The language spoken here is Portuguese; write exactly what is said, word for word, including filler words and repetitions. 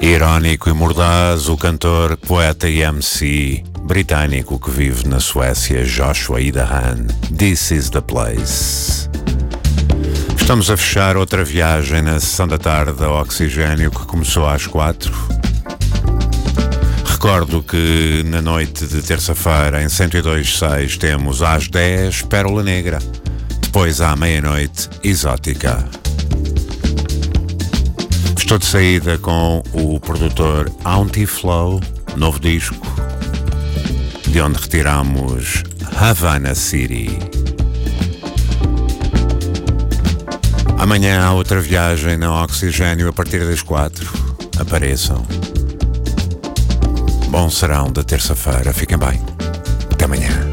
Irónico e mordaz, o cantor, poeta e M C britânico que vive na Suécia, Joshua Idahan. This is the place. Estamos a fechar outra viagem na sessão da tarde da Oxigênio, que começou às quatro. Recordo que na noite de terça-feira, em cento e dois ponto seis, temos às dez Pérola Negra. Depois, à meia-noite, Exótica. Estou de saída com o produtor Auntie-Flow, novo disco, de onde retiramos Havana City. Amanhã há outra viagem na Oxigênio a partir das quatro. Apareçam. Bom serão da terça-feira. Fiquem bem. Até amanhã.